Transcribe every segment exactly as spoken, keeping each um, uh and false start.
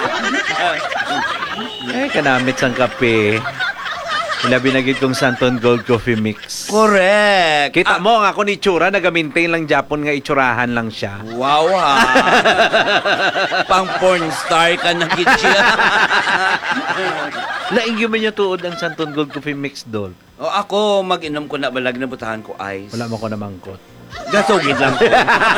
Eh, kanamit sang kape. Ilabi na gid kong Santon Gold Coffee Mix. Correct. Kita Ah, mo nga ako ni Tsura, nag-maintain lang Japon nga itsurahan lang siya. wow ha. Pang porn star ka na gid siya. Laing man niya tuod ang Santon Gold Coffee Mix, Dol. O ako, mag-inom ko na balag na butahan ko ice. Wala mo ko na mangkot. Gasugid lang ko.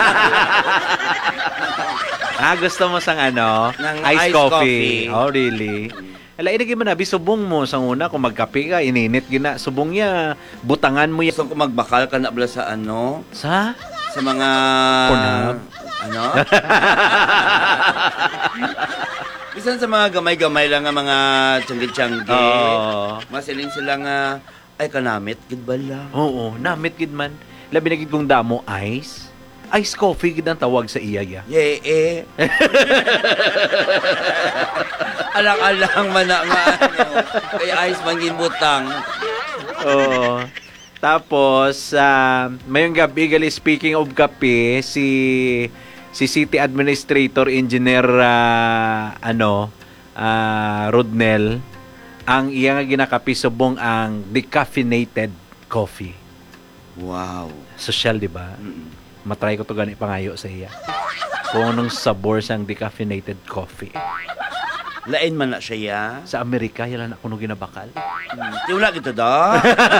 Ah, gusto mo sang ano? Ng Ice iced coffee. coffee. Oh, really? Ala, inagay mo na, subong mo sa una, kung magkape ka, ininit gina, subong niya, butangan mo yan. Gusto ko magbakal ka na bala sa ano? Sa? Sa mga... Pornhub? Ano? Bisan sa mga gamay-gamay lang nga mga tsanggit-tsanggit. Oo. Masiling sila nga, ay kanamit, gid bala. Oo, namit gid man. Labi na gid kong damo, ice. Ice coffee gid ang tawag sa iya ya. Ye, eh. Alang-alang man na nga. Ano, kaya ice mangin butang. Oo. Tapos, uh, mayong gabi, gali, speaking of kape, si si City Administrator Engineer uh, ano, uh, Rodnel, ang iya nga ginakapi subong ang decaffeinated coffee. Wow. Social, di ba? Mm-mm. Matry ko to gani pangayo sa iya. Kung anong sabor sang decaffeinated coffee. Lain man na siya ya. Sa Amerika, yan lang ako nung ginabakal. Hmm. Di wala kita da.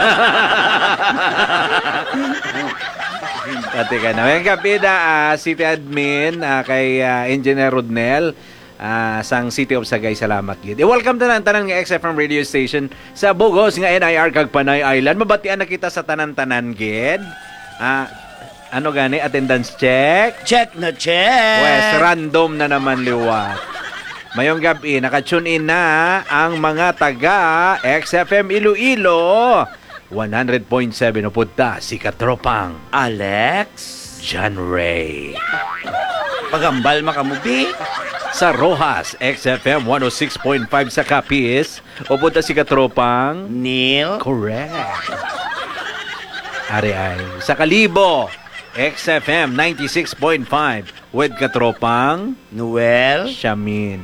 Pati ka na. Ngayong gabi na, uh, City Admin, uh, kay uh, Engineer Rodnel, uh, sang City of Sagay, salamat gid. I-welcome tanan tanan nga X F M radio station sa Bugos nga N I R kag Panay Island. Mabatian na kita sa tanan-tanan gid. Ah, uh, ano gani? Attendance check? Check na check. Wes, random na naman liwat. Mayong gabi, naka-tune in na ang mga taga X F M Iloilo. one hundred point seven upunta si Katropang Alex. John Ray. Pagambal makamubi. Sa Rojas, X F M one oh six point five sa Capiz, upunta si Katropang Neil. Correct. Ari ay. Sa Kalibo, X F M ninety-six point five with Katropang Noel. Shamin.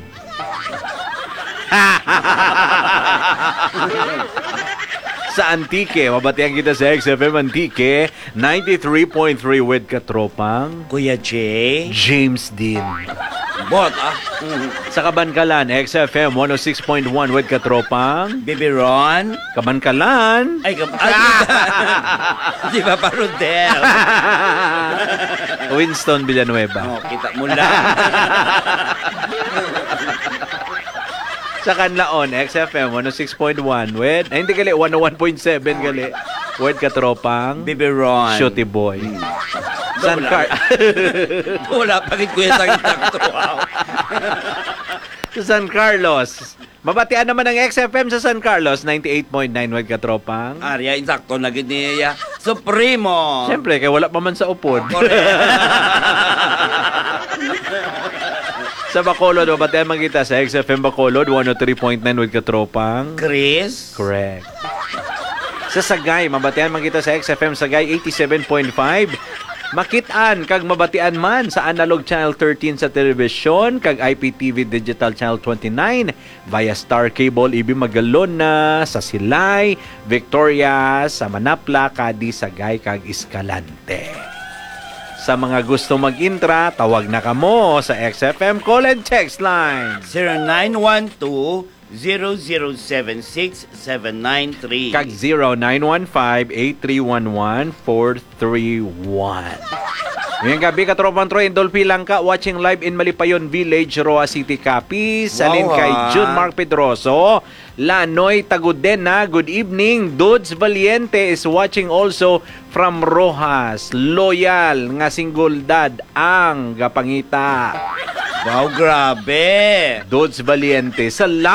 Sa Antique, mabatihan kita sa X F M Antique ninety-three point three with Katropang Kuya Jay. James Dean. Bot ah. Sa Kabankalan, X F M one oh six point one with Katropang Baby Ron. Kabankalan. Ay, kam- ay, di ba pa Rodel? Winston Villanueva. Oh, kita mo lang. Sa Canlaon, X F M one oh six point one with, ay hindi gali, one oh one point seven gali. With Katropang Baby Ron. Shooty Boy. San Wala. Car Wala pa rin kuya sa takto. Sa San Carlos. Mabatian naman ang X F M sa San Carlos, ninety-eight point nine with Katropang. Arya, insakto na gid niya. Supremo. Siyempre, kaya wala pa man sa upod. Sa Bacolod, mabatian man kita sa X F M Bacolod, one oh three point nine with Katropang Chris. Correct. Sa Sagay, mabatian man kita sa X F M Sagay, eighty-seven point five. Makitaan kag mabatian man sa Analog Channel thirteen sa telebisyon kag I P T V Digital Channel twenty-nine via Star Cable Ibi Magalon na sa Silay, Victoria, sa Manapla, Cadiz, Sagay kag Escalante. Sa mga gusto mag-intra, tawag na kamo sa X F M call and text line zero nine one two zero zero seven six seven nine three. kag zero nine one five eight three one one four three one. Ngayong gabi, Katropang Troy, Dolphy Langka, watching live in Malipayon Village, Roa City, Capiz. Salin Wow, kay ah. June Mark Pedroso. Lanoy Tagudena, good evening. Dudes Valiente is watching also from Rojas. Loyal nga singuldad ang gapangita. Wow, grabe. Dudes Valiente. Salamat